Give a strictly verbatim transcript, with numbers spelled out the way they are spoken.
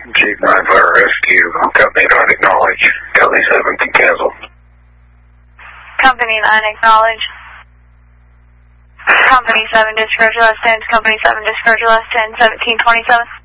Chief nine Fire Rescue, Company nine acknowledge, Company seven can cancel. Company nine acknowledge. Company seven discourage last ten, Company seven discourage last ten, seventeen twenty-seven.